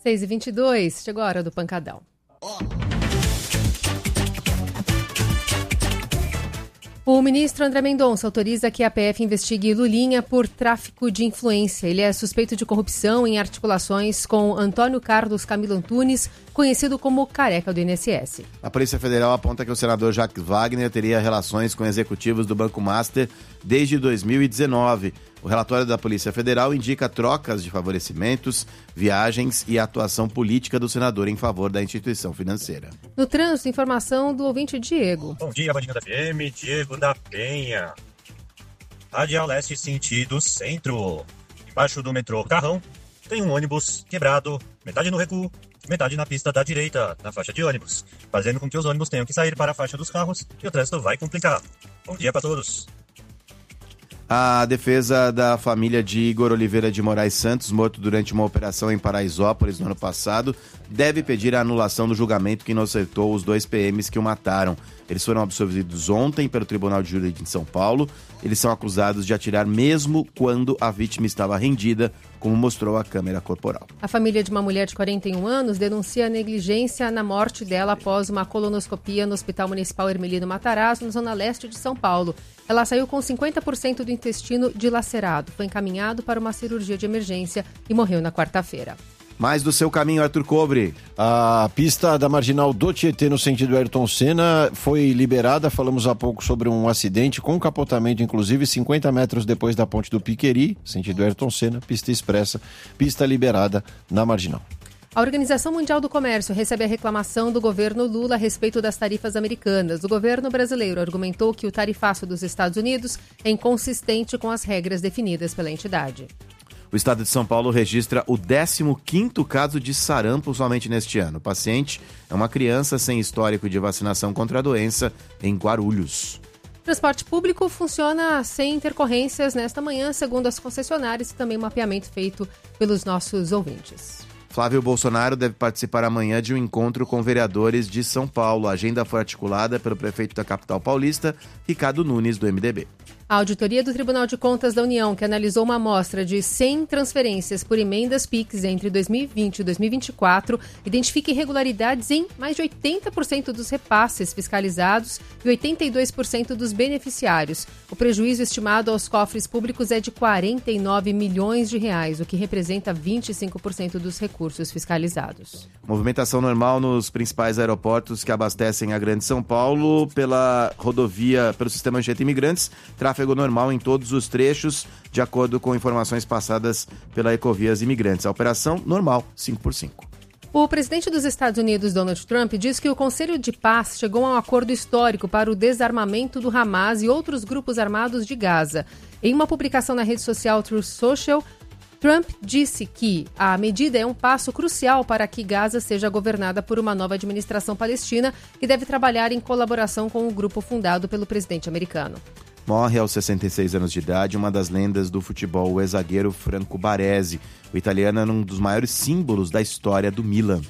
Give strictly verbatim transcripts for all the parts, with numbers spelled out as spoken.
seis e vinte e dois, chegou a hora do Pancadão. O ministro André Mendonça autoriza que a P F investigue Lulinha por tráfico de influência. Ele é suspeito de corrupção em articulações com Antônio Carlos Camilo Antunes, conhecido como Careca do I N S S. A Polícia Federal aponta que o senador Jacques Wagner teria relações com executivos do Banco Master desde dois mil e dezenove. O relatório da Polícia Federal indica trocas de favorecimentos, viagens e atuação política do senador em favor da instituição financeira. No trânsito, informação do ouvinte Diego. Bom dia, Bandinha da F M, Diego da Penha. Radial Leste sentido centro. Embaixo do metrô Carrão, tem um ônibus quebrado, metade no recuo, metade na pista da direita, na faixa de ônibus, fazendo com que os ônibus tenham que sair para a faixa dos carros e o trânsito vai complicar. Bom dia para todos. A defesa da família de Igor Oliveira de Moraes Santos, morto durante uma operação em Paraisópolis no ano passado, deve pedir a anulação do julgamento que inocentou os dois P Ms que o mataram. Eles foram absolvidos ontem pelo Tribunal de Júri de São Paulo. Eles são acusados de atirar mesmo quando a vítima estava rendida, como mostrou a câmera corporal. A família de uma mulher de quarenta e um anos denuncia negligência na morte dela após uma colonoscopia no Hospital Municipal Hermelino Matarazzo, na zona leste de São Paulo. Ela saiu com cinquenta por cento do intestino dilacerado, foi encaminhado para uma cirurgia de emergência e morreu na quarta-feira. Mais do seu caminho, Arthur Cobre. A pista da Marginal do Tietê no sentido Ayrton Senna foi liberada. Falamos há pouco sobre um acidente com capotamento, inclusive cinquenta metros depois da ponte do Piqueri, sentido Ayrton Senna, pista expressa, pista liberada na Marginal. A Organização Mundial do Comércio recebe a reclamação do governo Lula a respeito das tarifas americanas. O governo brasileiro argumentou que o tarifaço dos Estados Unidos é inconsistente com as regras definidas pela entidade. O estado de São Paulo registra o décimo quinto caso de sarampo somente neste ano. O paciente é uma criança sem histórico de vacinação contra a doença em Guarulhos. O transporte público funciona sem intercorrências nesta manhã, segundo as concessionárias e também um mapeamento feito pelos nossos ouvintes. Flávio Bolsonaro deve participar amanhã de um encontro com vereadores de São Paulo. A agenda foi articulada pelo prefeito da capital paulista, Ricardo Nunes, do M D B. A auditoria do Tribunal de Contas da União, que analisou uma amostra de cem transferências por emendas Pix entre dois mil e vinte e dois mil e vinte e quatro, identifica irregularidades em mais de oitenta por cento dos repasses fiscalizados e oitenta e dois por cento dos beneficiários. O prejuízo estimado aos cofres públicos é de quarenta e nove milhões de reais, o que representa vinte e cinco por cento dos recursos fiscalizados. Movimentação normal nos principais aeroportos que abastecem a Grande São Paulo pela rodovia, pelo sistema Anchieta Imigrantes, tráfego normal em todos os trechos, de acordo com informações passadas pela Ecovias Imigrantes. A operação normal, cinco por cinco. O presidente dos Estados Unidos, Donald Trump, diz que o Conselho de Paz chegou a um acordo histórico para o desarmamento do Hamas e outros grupos armados de Gaza. Em uma publicação na rede social Truth Social, Trump disse que a medida é um passo crucial para que Gaza seja governada por uma nova administração palestina que deve trabalhar em colaboração com o grupo fundado pelo presidente americano. Morre aos sessenta e seis anos de idade uma das lendas do futebol, o ex-zagueiro Franco Baresi. O italiano era um dos maiores símbolos da história do Milan.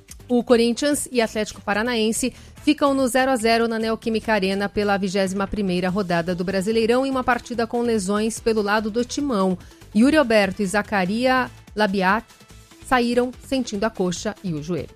O Corinthians e Atlético Paranaense ficam no zero a zero na Neoquímica Arena pela vigésima primeira rodada do Brasileirão em uma partida com lesões pelo lado do timão. Yuri Alberto e Zacaria Labiat saíram sentindo a coxa e o joelho.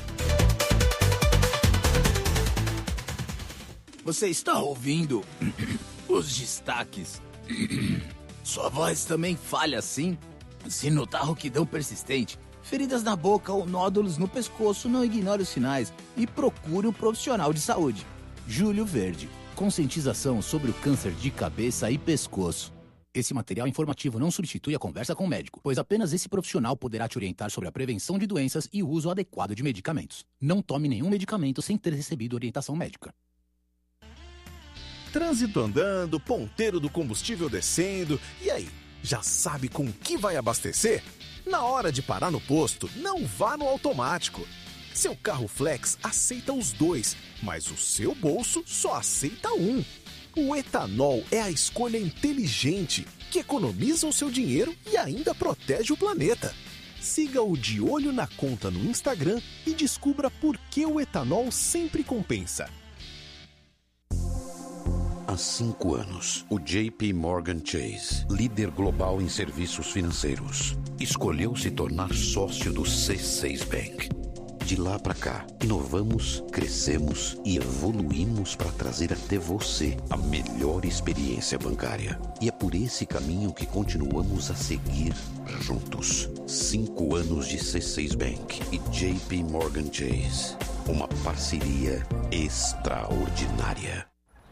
Você está ouvindo os destaques? Sua voz também falha assim? Se notar rouquidão persistente, feridas na boca ou nódulos no pescoço, não ignore os sinais e procure um profissional de saúde. Júlio Verde, conscientização sobre o câncer de cabeça e pescoço. Esse material informativo não substitui a conversa com o médico, pois apenas esse profissional poderá te orientar sobre a prevenção de doenças e o uso adequado de medicamentos. Não tome nenhum medicamento sem ter recebido orientação médica. Trânsito andando, ponteiro do combustível descendo. E aí, já sabe com que vai abastecer? Na hora de parar no posto, não vá no automático. Seu carro flex aceita os dois, mas o seu bolso só aceita um. O etanol é a escolha inteligente, que economiza o seu dinheiro e ainda protege o planeta. Siga o De Olho na Conta no Instagram e descubra por que o etanol sempre compensa. Há cinco anos, o J P Morgan Chase, líder global em serviços financeiros, escolheu se tornar sócio do C seis Bank. De lá para cá, inovamos, crescemos e evoluímos para trazer até você a melhor experiência bancária. E é por esse caminho que continuamos a seguir juntos. Cinco anos de C seis Bank e J P Morgan Chase. Uma parceria extraordinária.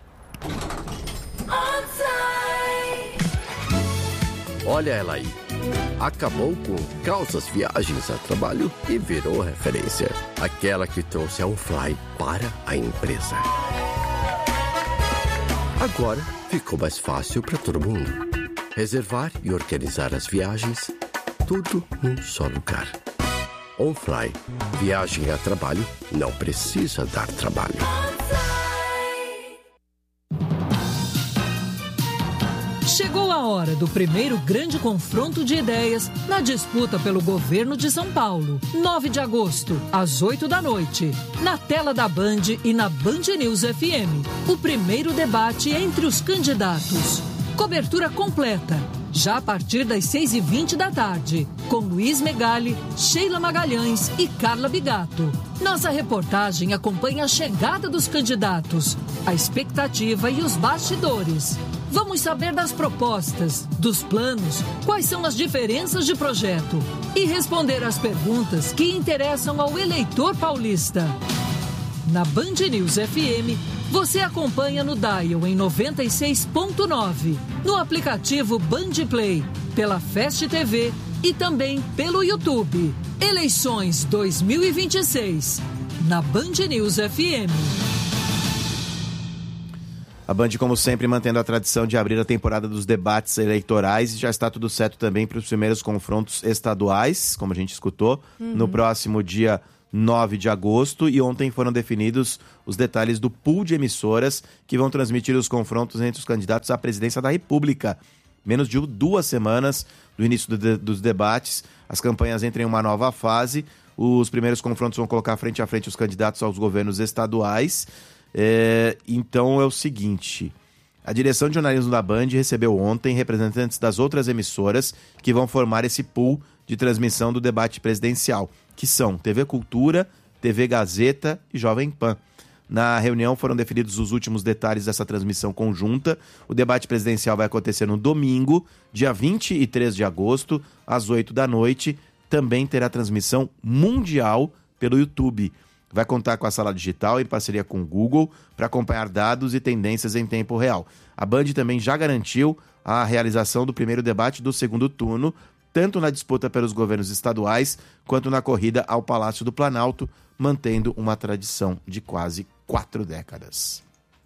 Olha ela aí. Acabou com calças viagens a trabalho e virou referência. Aquela que trouxe a OnFly para a empresa. Agora ficou mais fácil para todo mundo. Reservar e organizar as viagens, tudo num só lugar. OnFly. Viagem a trabalho não precisa dar trabalho. Chegou a hora do primeiro grande confronto de ideias na disputa pelo governo de São Paulo. nove de agosto, às oito da noite, na tela da Band e na Band News F M. O primeiro debate entre os candidatos. Cobertura completa, já a partir das seis e vinte da tarde, com Luiz Megali, Sheila Magalhães e Carla Bigato. Nossa reportagem acompanha a chegada dos candidatos, a expectativa e os bastidores. Vamos saber das propostas, dos planos, quais são as diferenças de projeto e responder às perguntas que interessam ao eleitor paulista. Na Band News F M, você acompanha no Dial em noventa e seis ponto nove, no aplicativo Band Play, pela Fast T V e também pelo YouTube. Eleições dois mil e vinte e seis, na Band News F M. A Band, como sempre, mantendo a tradição de abrir a temporada dos debates eleitorais, e já está tudo certo também para os primeiros confrontos estaduais, como a gente escutou, uhum. no próximo dia nove de agosto, e ontem foram definidos os detalhes do pool de emissoras que vão transmitir os confrontos entre os candidatos à presidência da República. Menos de duas semanas do início do de, dos debates, as campanhas entram em uma nova fase, os primeiros confrontos vão colocar frente a frente os candidatos aos governos estaduais. É, então é o seguinte, a direção de jornalismo da Band recebeu ontem representantes das outras emissoras que vão formar esse pool de transmissão do debate presidencial, que são T V Cultura, T V Gazeta e Jovem Pan. Na reunião foram definidos os últimos detalhes dessa transmissão conjunta. O debate presidencial vai acontecer no domingo, dia vinte e três de agosto, às oito da noite. Também terá transmissão mundial pelo YouTube. Vai contar com a sala digital em parceria com o Google para acompanhar dados e tendências em tempo real. A Band também já garantiu a realização do primeiro debate do segundo turno, tanto na disputa pelos governos estaduais, quanto na corrida ao Palácio do Planalto, mantendo uma tradição de quase quatro décadas.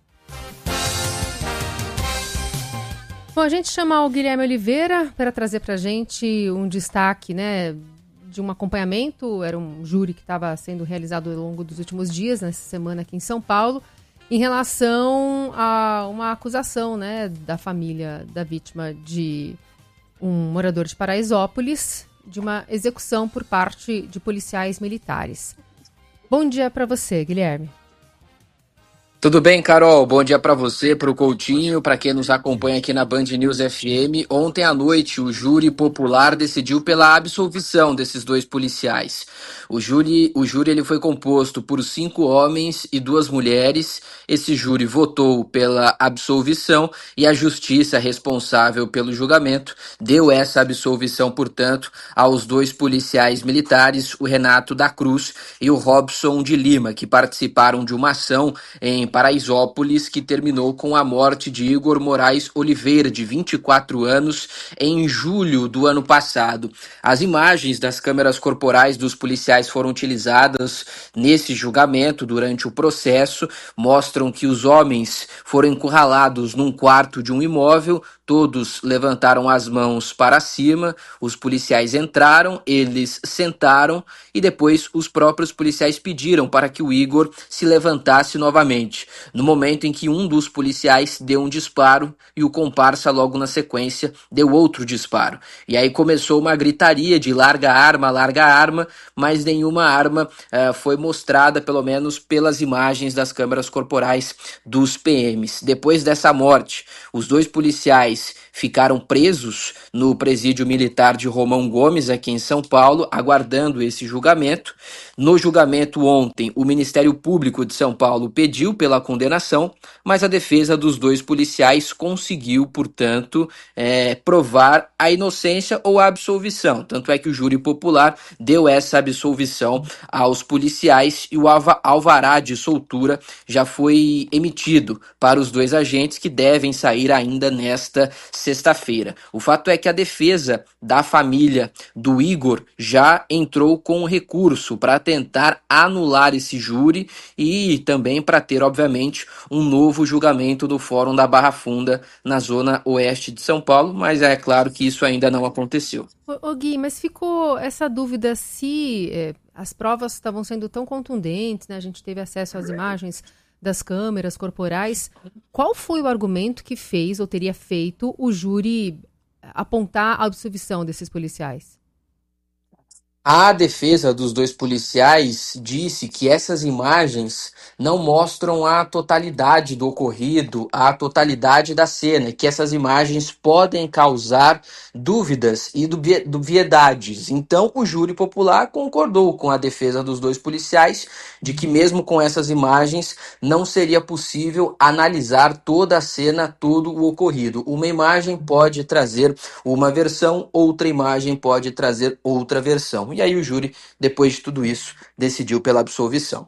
Bom, a gente chama o Guilherme Oliveira para trazer para a gente um destaque, né, de um acompanhamento. Era um júri que estava sendo realizado ao longo dos últimos dias, nessa semana aqui em São Paulo, em relação a uma acusação, né, da família da vítima de um morador de Paraisópolis, de uma execução por parte de policiais militares. Bom dia para você, Guilherme. Tudo bem, Carol? Bom dia para você, para o Coutinho, para quem nos acompanha aqui na Band News F M. Ontem à noite, o júri popular decidiu pela absolvição desses dois policiais. O júri, o júri ele foi composto por cinco homens e duas mulheres. Esse júri votou pela absolvição e a justiça responsável pelo julgamento deu essa absolvição, portanto, aos dois policiais militares, o Renato da Cruz e o Robson de Lima, que participaram de uma ação em Paraisópolis, que terminou com a morte de Igor Moraes Oliveira, de vinte e quatro anos, em julho do ano passado. As imagens das câmeras corporais dos policiais foram utilizadas nesse julgamento durante o processo, mostram que os homens foram encurralados num quarto de um imóvel, Todos levantaram as mãos para cima, os policiais entraram, eles sentaram e depois os próprios policiais pediram para que o Igor se levantasse novamente. No momento em que um dos policiais deu um disparo e o comparsa logo na sequência deu outro disparo. E aí começou uma gritaria de larga arma, larga arma, mas nenhuma arma uh, foi mostrada, pelo menos pelas imagens das câmeras corporais dos P Ms. Depois dessa morte, os dois policiais ficaram presos no presídio militar de Romão Gomes, aqui em São Paulo, aguardando esse julgamento. No julgamento ontem, o Ministério Público de São Paulo pediu pela condenação, mas a defesa dos dois policiais conseguiu, portanto, é, provar a inocência ou a absolvição. Tanto é que o júri popular deu essa absolvição aos policiais e o alvará de soltura já foi emitido para os dois agentes, que devem sair ainda nesta sexta-feira. O fato é que a defesa da família do Igor já entrou com recurso para tentar anular esse júri e também para ter, obviamente, um novo julgamento do Fórum da Barra Funda na zona oeste de São Paulo, mas é claro que isso ainda não aconteceu. Ô, ô Gui, mas ficou essa dúvida se é, as provas estavam sendo tão contundentes, né? A gente teve acesso às imagens das câmeras corporais. Qual foi o argumento que fez ou teria feito o júri apontar a absolvição desses policiais? A defesa dos dois policiais disse que essas imagens não mostram a totalidade do ocorrido, a totalidade da cena, que essas imagens podem causar dúvidas e dubiedades. Então, o júri popular concordou com a defesa dos dois policiais de que mesmo com essas imagens não seria possível analisar toda a cena, todo o ocorrido. Uma imagem pode trazer uma versão, outra imagem pode trazer outra versão. E aí o júri, depois de tudo isso, decidiu pela absolvição.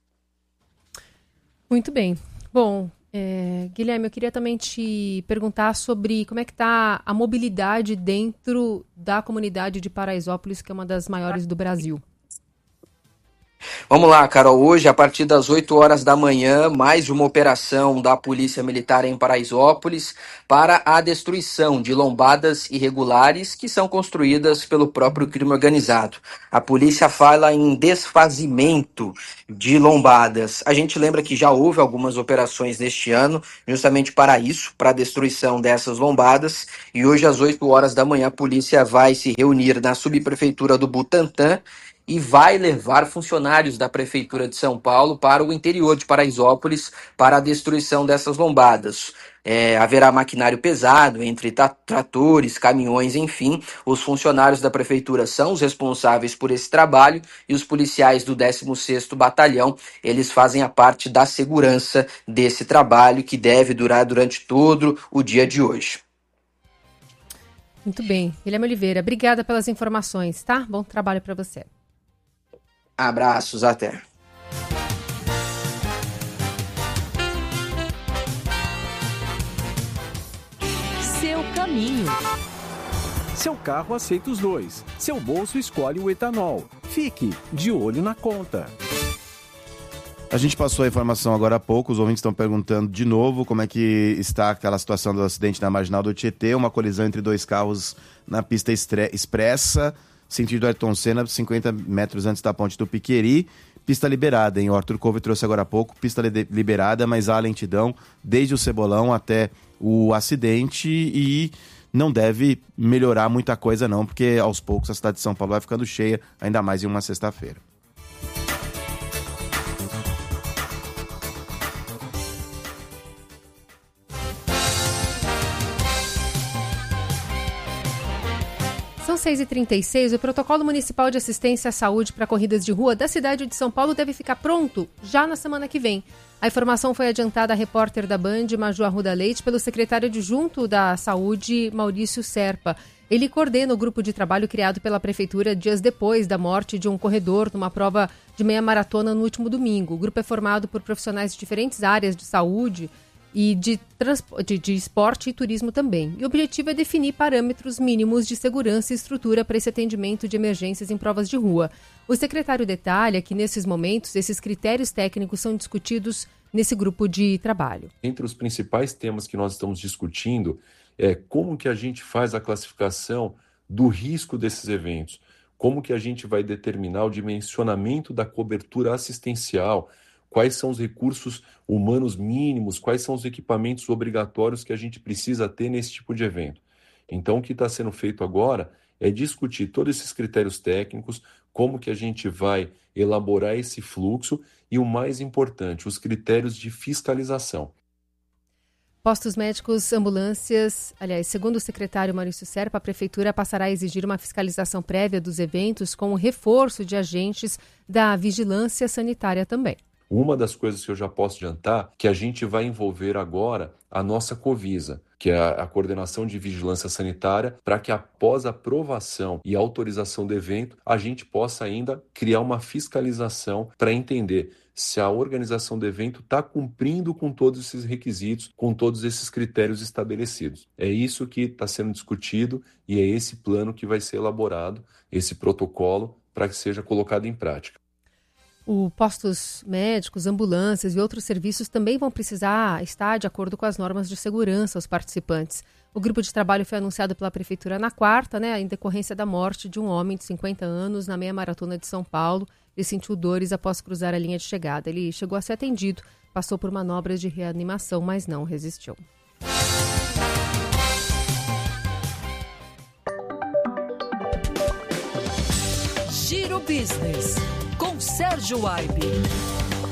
Muito bem. Bom, é, Guilherme, eu queria também te perguntar sobre como é que está a mobilidade dentro da comunidade de Paraisópolis, que é uma das maiores do Brasil. Vamos lá, Carol. Hoje, a partir das oito horas da manhã, mais uma operação da Polícia Militar em Paraisópolis para a destruição de lombadas irregulares que são construídas pelo próprio crime organizado. A polícia fala em desfazimento de lombadas. A gente lembra que já houve algumas operações neste ano, justamente para isso, para a destruição dessas lombadas. E hoje, às oito horas da manhã, a polícia vai se reunir na subprefeitura do Butantã e vai levar funcionários da Prefeitura de São Paulo para o interior de Paraisópolis para a destruição dessas lombadas. É, haverá maquinário pesado, entre tratores, caminhões, enfim. Os funcionários da Prefeitura são os responsáveis por esse trabalho e os policiais do décimo sexto Batalhão, eles fazem a parte da segurança desse trabalho que deve durar durante todo o dia de hoje. Muito bem. Guilherme Oliveira, obrigada pelas informações, tá? Bom trabalho para você. Abraços, até. Seu caminho. Seu carro aceita os dois. Seu bolso escolhe o etanol. Fique de olho na conta. A gente passou a informação agora há pouco, os ouvintes estão perguntando de novo como é que está aquela situação do acidente na Marginal do Tietê, uma colisão entre dois carros na pista expressa, sentido Ayrton Senna, cinquenta metros antes da ponte do Piqueri, pista liberada, hein? O Arthur Couve trouxe agora há pouco, pista li- liberada, mas há lentidão desde o Cebolão até o acidente e não deve melhorar muita coisa não, porque aos poucos a cidade de São Paulo vai ficando cheia, ainda mais em uma sexta-feira. São seis e trinta e seis, o Protocolo Municipal de Assistência à Saúde para Corridas de Rua da cidade de São Paulo deve ficar pronto já na semana que vem. A informação foi adiantada à repórter da Band, Maju Arruda Leite, pelo secretário adjunto da Saúde, Maurício Serpa. Ele coordena o grupo de trabalho criado pela Prefeitura dias depois da morte de um corredor numa prova de meia maratona no último domingo. O grupo é formado por profissionais de diferentes áreas de saúde e de, transpo- de, de esporte e turismo também. E o objetivo é definir parâmetros mínimos de segurança e estrutura para esse atendimento de emergências em provas de rua. O secretário detalha que, nesses momentos, esses critérios técnicos são discutidos nesse grupo de trabalho. Entre os principais temas que nós estamos discutindo é como que a gente faz a classificação do risco desses eventos, como que a gente vai determinar o dimensionamento da cobertura assistencial, quais são os recursos humanos mínimos, quais são os equipamentos obrigatórios que a gente precisa ter nesse tipo de evento. Então, o que está sendo feito agora é discutir todos esses critérios técnicos, como que a gente vai elaborar esse fluxo e, o mais importante, os critérios de fiscalização. Postos médicos, ambulâncias, aliás, segundo o secretário Maurício Serpa, a Prefeitura passará a exigir uma fiscalização prévia dos eventos com o reforço de agentes da vigilância sanitária também. Uma das coisas que eu já posso adiantar, que a gente vai envolver agora a nossa Covisa, que é a Coordenação de Vigilância Sanitária, para que após a aprovação e autorização do evento, a gente possa ainda criar uma fiscalização para entender se a organização do evento está cumprindo com todos esses requisitos, com todos esses critérios estabelecidos. É isso que está sendo discutido e é esse plano que vai ser elaborado, esse protocolo, para que seja colocado em prática. O postos médicos, ambulâncias e outros serviços também vão precisar estar de acordo com as normas de segurança aos participantes. O grupo de trabalho foi anunciado pela Prefeitura na quarta, né, em decorrência da morte de um homem de cinquenta anos na meia maratona de São Paulo. Ele sentiu dores após cruzar a linha de chegada. Ele chegou a ser atendido, passou por manobras de reanimação, mas não resistiu. Giro Business, com Sérgio Aibe.